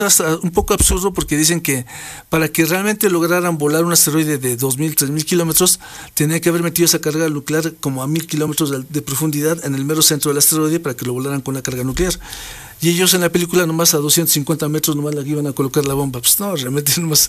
hasta un poco absurdo porque dicen que para que realmente lograran volar un asteroide de 2.000, 3.000 kilómetros, tenía que haber metido esa carga nuclear como a 1.000 kilómetros de profundidad en el mero centro del asteroide para que lo volaran con la carga nuclear. Y ellos en la película nomás a 250 metros nomás le iban a colocar la bomba. Pues no, realmente nomás.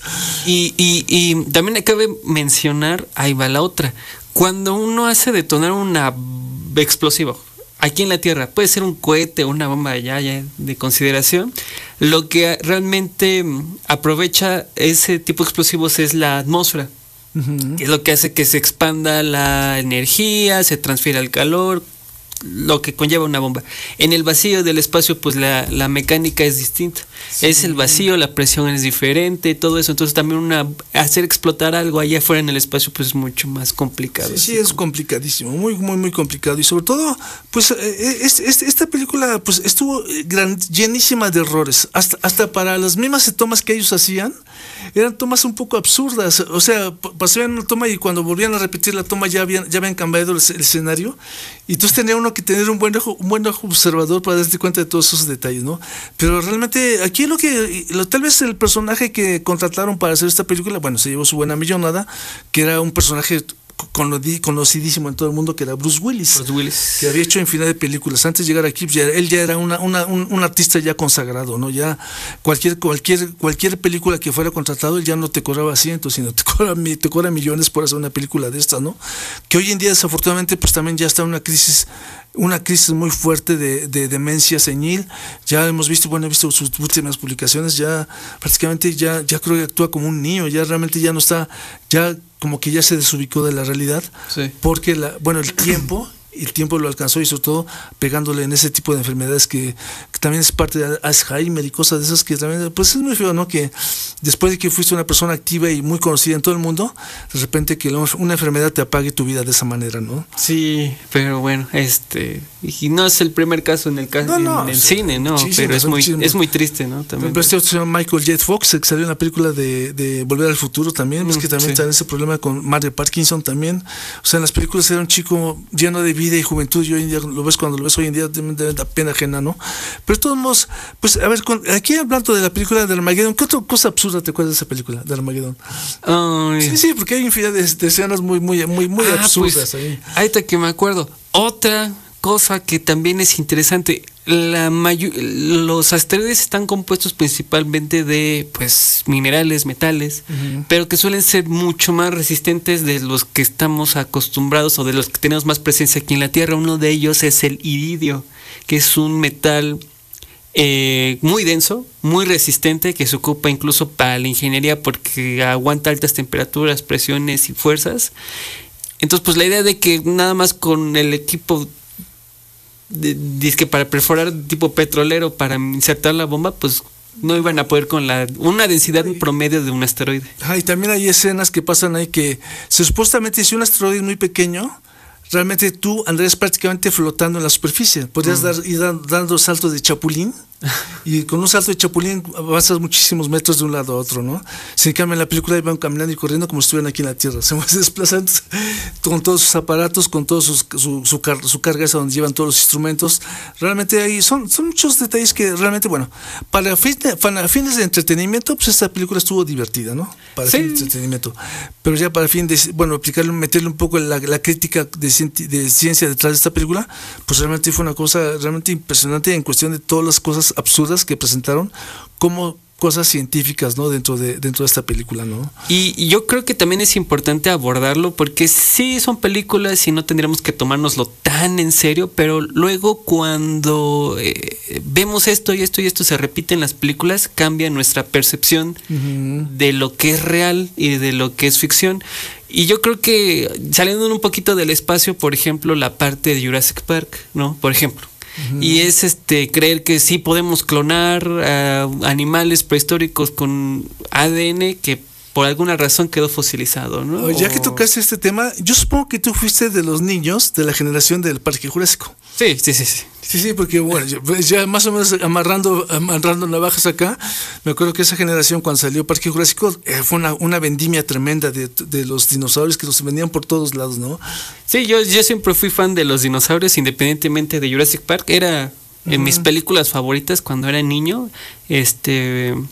Y también cabe mencionar, ahí va la otra, cuando uno hace detonar una explosivo aquí en la Tierra, puede ser un cohete o una bomba ya de consideración, lo que realmente aprovecha ese tipo de explosivos es la atmósfera. Uh-huh. Es lo que hace que se expanda la energía, se transfiera el calor, lo que conlleva una bomba. En el vacío del espacio, pues la mecánica es distinta. Sí. Es el vacío, la presión es diferente, todo eso. Entonces también hacer explotar algo allá afuera en el espacio, pues es mucho más complicado. Sí, es complicadísimo, muy, muy, muy complicado. Y sobre todo, pues esta película pues estuvo llenísima de errores. Hasta para las mismas tomas que ellos hacían, eran tomas un poco absurdas. O sea, pasaban una toma y cuando volvían a repetir la toma ya habían cambiado el escenario. Y entonces tenía uno que tener un buen ojo observador para darte cuenta de todos esos detalles, ¿no? Pero realmente aquí tal vez el personaje que contrataron para hacer esta película, bueno, se llevó su buena millonada, que era un personaje conocidísimo en todo el mundo, que era Bruce Willis. Que había hecho infinidad de películas. Antes de llegar aquí, él ya era un artista ya consagrado, ¿no? Ya cualquier película que fuera contratado, él ya no te cobraba cientos, sino te cobra millones por hacer una película de estas, ¿no? Que hoy en día, desafortunadamente, pues también ya está una crisis muy fuerte de demencia senil. Ya hemos visto, he visto sus últimas publicaciones, ya prácticamente ya creo que actúa como un niño, ya realmente ya no está, ya como que ya se desubicó de la realidad, sí. Porque el tiempo lo alcanzó, y sobre todo pegándole en ese tipo de enfermedades que también es parte de Alzheimer y cosas de esas que también, pues es muy feo, ¿no? Que después de que fuiste una persona activa y muy conocida en todo el mundo, de repente que una enfermedad te apague tu vida de esa manera, ¿no? Sí, pero bueno, y no es el primer caso en el cine, ¿no? Pero es muy triste, ¿no? También. Pero se llama Michael J. Fox, que salió en la película de Volver al Futuro también, que también está ese problema con Mario Parkinson también. O sea, en las películas era un chico lleno de vida y juventud, y hoy en día cuando lo ves hoy en día te da pena ajena, ¿no? Pero de todos modos, pues a ver, aquí hablando de la película de Armageddon, ¿qué otra cosa absurda te acuerdas de esa película de Armageddon? Sí, porque hay infinidad de escenas muy absurdas pues, ahí. Ahorita que me acuerdo, otra cosa que también es interesante, los asteroides están compuestos principalmente de pues minerales, metales, uh-huh. Pero que suelen ser mucho más resistentes de los que estamos acostumbrados o de los que tenemos más presencia aquí en la Tierra. Uno de ellos es el iridio, que es un metal muy denso, muy resistente, que se ocupa incluso para la ingeniería porque aguanta altas temperaturas, presiones y fuerzas. Entonces, pues la idea de que nada más con el equipo para perforar tipo petrolero para insertar la bomba, pues no iban a poder con una densidad promedio de un asteroide. Y también hay escenas que pasan ahí que supuestamente si un asteroide es muy pequeño, realmente tú andarías prácticamente flotando en la superficie. Podrías ir dando saltos de chapulín, y con un salto de chapulín avanzas muchísimos metros de un lado a otro, ¿no? Sin cambio, en la película iban caminando y corriendo como si estuvieran aquí en la Tierra. Se van desplazando con todos sus aparatos, con toda su carga esa donde llevan todos los instrumentos. Realmente ahí son muchos detalles que realmente, bueno, para fines de entretenimiento, pues esta película estuvo divertida, ¿no? Para fines de entretenimiento. Pero ya para fin de, meterle un poco la crítica de ciencia detrás de esta película, pues realmente fue una cosa realmente impresionante en cuestión de todas las cosas absurdas que presentaron como cosas científicas, ¿no? dentro de esta película, ¿no? Y yo creo que también es importante abordarlo porque sí son películas y no tendríamos que tomárnoslo tan en serio, pero luego cuando vemos esto y esto se repite en las películas, cambia nuestra percepción uh-huh. de lo que es real y de lo que es ficción. Y yo creo que saliendo un poquito del espacio, por ejemplo, la parte de Jurassic Park, ¿no? Por ejemplo. Uh-huh. Y es creer que sí podemos clonar animales prehistóricos con ADN que por alguna razón quedó fosilizado, ¿no? Ya que tocaste este tema, yo supongo que tú fuiste de los niños de la generación del Parque Jurásico. Sí, porque bueno, ya más o menos amarrando navajas acá, me acuerdo que esa generación cuando salió Parque Jurásico fue una vendimia tremenda de los dinosaurios que los vendían por todos lados, ¿no? Sí, yo siempre fui fan de los dinosaurios, independientemente de Jurassic Park, era En mis películas favoritas cuando era niño,